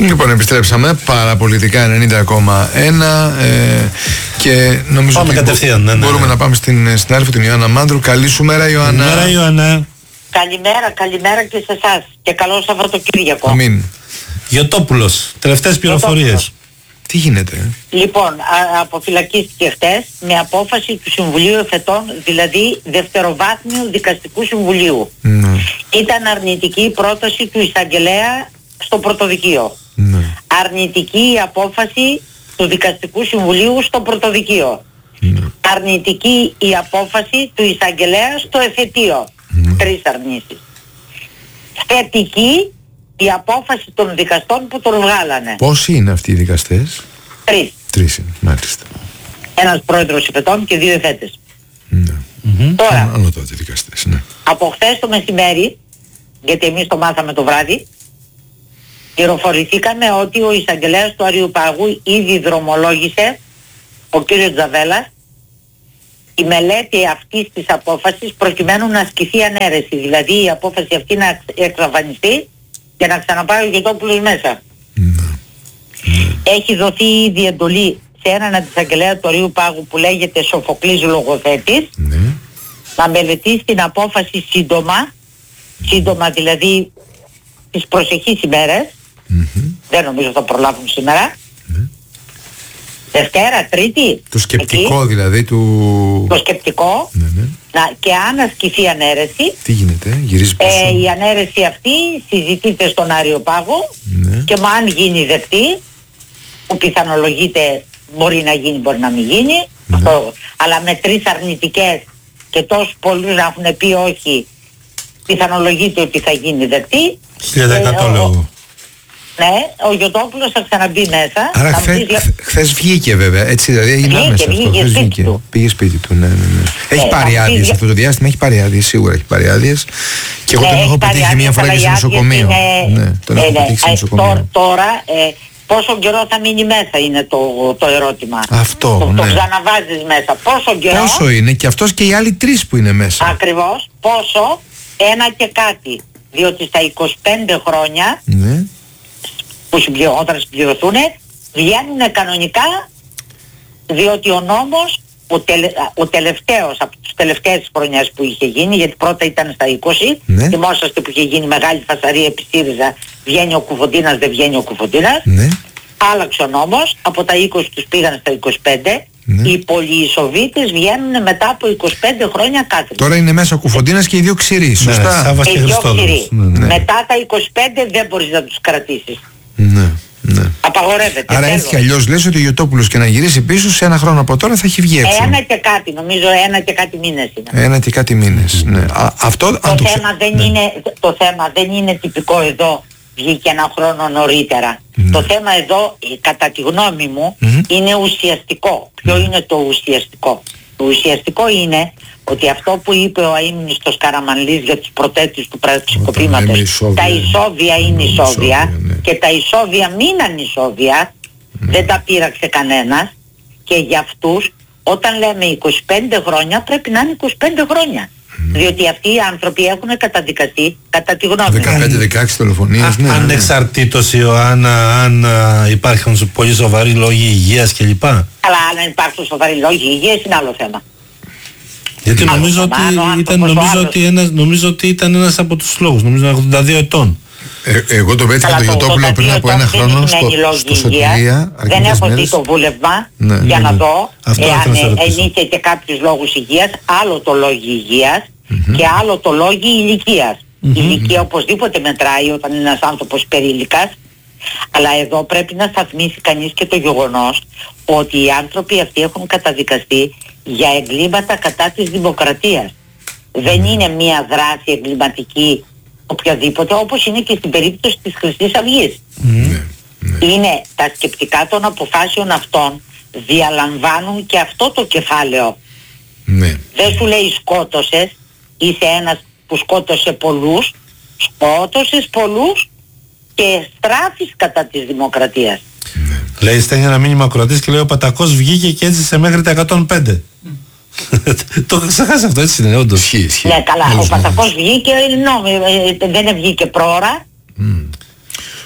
Λοιπόν, επιστρέψαμε. Παραπολιτικά 90,1 και νομίζω πάμε ότι κατευθείαν. Μπορούμε να πάμε στην συνάδελφο την Ιωάννα Μάντρου. Καλή σου μέρα, Ιωάννα. Καλημέρα, Ιωάννα. Καλημέρα και σε εσάς. Και καλό Σαββατοκύριακο. Αμήν. Γιωτόπουλος, τελευταίες πληροφορίες. Τι γίνεται? Λοιπόν, αποφυλακίστηκε χτες με απόφαση του Συμβουλίου Εφετών, δηλαδή Δευτεροβάθμιου Δικαστικού Συμβουλίου. Ναι. Ήταν αρνητική η πρόταση του εισαγγελέα στο πρωτοδικείο. Ναι. Αρνητική η απόφαση του Δικαστικού Συμβουλίου στο πρωτοδικείο. Ναι. Αρνητική η απόφαση του εισαγγελέα στο εφετείο. 3 αρνήσεις. Θετική η απόφαση των δικαστών που τον βγάλανε. Πόσοι είναι αυτοί οι δικαστές? 3. 3 είναι, μάλιστα. Ένας πρόεδρος εφετών και 2 εφέτες. Ναι. Τώρα, Άλλο τότε δικαστές, ναι. από χθες το μεσημέρι, γιατί εμείς το μάθαμε το βράδυ, πληροφορηθήκαμε ότι ο εισαγγελέας του Αριουπαγού ήδη δρομολόγησε, ο κύριος Τζαβέλας, η μελέτη αυτής της απόφασης προκειμένου να ασκηθεί ανέρεση. Δηλαδή η απόφαση αυτή να εξαφανιστεί και να ξαναπάει ο Γιωτόπουλος μέσα. Έχει δοθεί ήδη εντολή σε έναν εισαγγελέα του Αριουπάγου που λέγεται Σοφοκλής Λογοθέτης, να μελετήσει την απόφαση σύντομα δηλαδή τις προσεχείς ημέρες. Δεν νομίζω θα προλάβουν σήμερα. Δευτέρα, Τρίτη. Το σκεπτικό εκεί, δηλαδή το σκεπτικό. Και αν ασκηθεί ανέρεση. Τι γίνεται, γυρίζει πίσω? Η ανέρεση αυτή συζητείται στον Αριοπάγο και αν γίνει δεκτή, που πιθανολογείται, μπορεί να γίνει, μπορεί να μην γίνει, αυτό, αλλά με 3 αρνητικές και τόσους πολλούς να έχουν πει όχι, πιθανολογείται ότι θα γίνει δεκτή. 1100 λόγω. Ναι, ο Γιωτόπουλος θα ξαναμπεί μέσα. Άρα χθες βγήκε βέβαια, έτσι δηλαδή έγινε άμεσα αυτό. Πήγε σπίτι του, ναι. Έχει πάρει άδειες αυτό το διάστημα, έχει πάρει άδειες, σίγουρα έχει πάρει άδειες. Και εγώ τον έχω πετύχει μια φορά και στο νοσοκομείο. Ναι, τον έχω πετύχει στο νοσοκομείο. Τώρα, πόσο καιρό θα μείνει μέσα είναι το ερώτημα. Αυτό, το ξαναβάζεις μέσα. Πόσο καιρό? Πόσο είναι και αυτός και οι άλλοι 3 που είναι μέσα. Ακριβώς, πόσο, 1 και κάτι. Διότι στα 25 χρόνια, που όταν συμπληρωθούν, βγαίνουν κανονικά, διότι ο νόμος, ο τελευταίος από τις τελευταίες χρονιές που είχε γίνει, γιατί πρώτα ήταν στα 20, θυμόσαστε που είχε γίνει μεγάλη φασαρία επί ΣΥΡΙΖΑ, βγαίνει ο Κουφοντίνας, δεν βγαίνει ο Κουφοντίνας, άλλαξε ο νόμος, από τα 20 τους πήγαν στα 25, οι πολυεισοβήτες βγαίνουν μετά από 25 χρόνια κάθετο. Τώρα είναι μέσα ο Κουφοντίνας και οι 2 ξηροί, σωστά? Οι 2 ξηροί. Μετά τα 25 δεν μπορείς να τους κρατήσεις. Απαγορεύεται. Άρα έτσι κι αλλιώς λες ότι ο Γιωτόπουλος και να γυρίσει πίσω σε 1 χρόνο από τώρα θα έχει βγει έξω. 1 και κάτι, νομίζω 1 και κάτι μήνες είναι. 1 και κάτι μήνες, ναι. Το θέμα δεν είναι τυπικό εδώ, βγήκε 1 χρόνο νωρίτερα. Το θέμα εδώ, κατά τη γνώμη μου, είναι ουσιαστικό. Ποιο είναι το ουσιαστικό? Το ουσιαστικό είναι ότι αυτό που είπε ο αείμνηστος Καραμανλής για τους προτέτες του πραξικοπήματος, τα ισόβια είναι ισόβια και τα ισόβια μείναν ισόβια, δεν τα πείραξε κανένας, και για αυτούς όταν λέμε 25 χρόνια πρέπει να είναι 25 χρόνια. Διότι αυτοί οι άνθρωποι έχουν καταδικαστεί, κατά τη γνώμη μου. 15-16 δολοφονίες, ναι. Ανεξαρτήτως, Ιωάννα, αν υπάρχουν πολύ σοβαροί λόγοι υγείας κλπ. Αλλά αν υπάρχουν σοβαροί λόγοι υγείας είναι άλλο θέμα. Γιατί νομίζω ότι ήταν ένας από τους λόγους, νομίζω 82 ετών. Εγώ το πέτυχα το Γιωτόπουλο πριν από 1 χρόνο στο Σωτηρία. Δεν έχω δει το βούλευμα για να δω εάν ενίχε και κάποιους λόγους υγείας. Άλλο το λόγο υγείας και άλλο το λόγο ηλικίας. Η ηλικία οπωσδήποτε μετράει όταν είναι ένας άνθρωπος περίλικας. Αλλά εδώ πρέπει να σταθμίσει κανείς και το γεγονός ότι οι άνθρωποι αυτοί έχουν καταδικαστεί για εγκλήματα κατά της δημοκρατίας. Δεν είναι μια δράση εγκληματική οποιαδήποτε, όπως είναι και στην περίπτωση της Χρυσής Αυγής. Είναι τα σκεπτικά των αποφάσεων αυτών διαλαμβάνουν και αυτό το κεφάλαιο. Δεν σου λέει σκότωσες, είσαι ένας που σκότωσε πολλούς, σκότωσες πολλούς και στράφεις κατά της δημοκρατίας. Λέει, στέλνει ένα μήνυμα ακροατής και λέει ο Πατακός βγήκε και έζησε μέχρι τα 105. Το ξεχάσει αυτό, έτσι είναι, όντως. Ναι, καλά, ο Πατακός βγήκε, δεν βγήκε πρόωρα.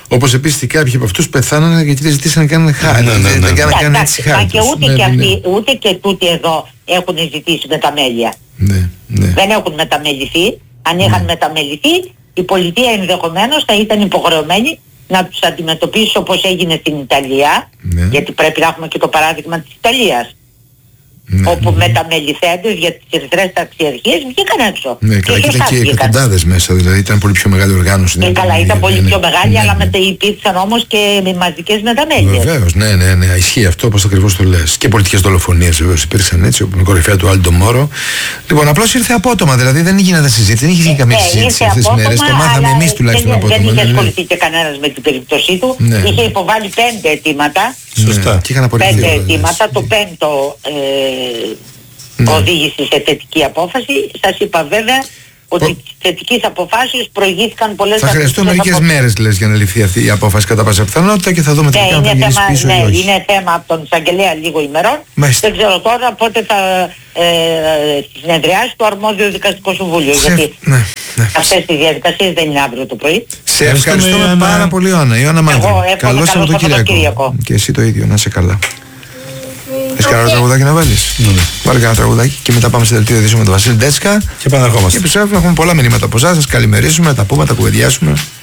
Όπως επίσης κάποιοι από αυτούς πεθάνανε γιατί δεν ζητήσαν να κάνουν χάρη. Δεν κάνουν έτσι χάρη. Και ούτε και τούτοι εδώ έχουν ζητήσει μεταμέλεια. Δεν έχουν μεταμεληθεί. Αν είχαν μεταμεληθεί, η πολιτεία ενδεχομένως θα ήταν υποχρεωμένη να τους αντιμετωπίσει όπως έγινε στην Ιταλία, γιατί πρέπει να έχουμε και το παράδειγμα της Ιταλίας. Όπου μεταμεληθέντες για τις ερυθρές ταξιαρχίες βγήκαν έξω. Και ήταν και εκατοντάδες μέσα, δηλαδή ήταν πολύ πιο μεγάλη οργάνωση. Καλά, ήταν πολύ πιο μεγάλη, αλλά υπήρξαν όμως και μαζικές μεταμέλειες. Βεβαίως, ναι, ισχύει αυτό όπως ακριβώς το λες. Και πολιτικές δολοφονίες βεβαίως υπήρξαν έτσι, με κορυφαία του Άλντο Μόρο. Λοιπόν, απλώς ήρθε απότομα, δηλαδή δεν γίνεται συζήτηση, δεν είχε γίνει καμία συζήτηση αυτές τις μέρες. Το μάθαμε εμείς τουλάχιστον απότομα. Δεν είχε ασχοληθεί και κανένας με την περίπτωσή του. Είχε υποβάλει 5 αιτήματα. Σωστά. 5 αιτήματα, το 5ο οδήγησε σε θετική απόφαση. Σας είπα βέβαια ότι τις θετικές αποφάσεις προηγήθηκαν πολλές. Θα χρειαστούν μερικές μέρες λες για να ληφθεί αυτή η απόφαση κατά πάσα πιθανότητα και θα δούμε τελικά αν θα γυρίσει πίσω ή όχι. Είναι θέμα από τον εισαγγελέα λίγο ημερών. Δεν ξέρω τώρα πότε θα συνεδριάσει το αρμόδιο δικαστικό συμβούλιο. Γιατί αυτές τις διαδικασίες δεν είναι αύριο το πρωί. Σε ευχαριστούμε πάρα πολύ, Ιωάννα Μάντρου. Καλό Σαββατοκύριακο. Και εσύ το ίδιο, να είσαι καλά. Έχεις κανένα τραγουδάκι να βάλεις? Βάλε κανένα τραγουδάκι και μετά πάμε σε δελτίο ειδήσεων με τον Βασίλη Ντέτσκα. Και επαναρχόμαστε. Και πιστεύω έχουμε πολλά μηνύματα από εσάς, σας καλημερίζουμε, τα πούμε, τα κουβεντιάσουμε.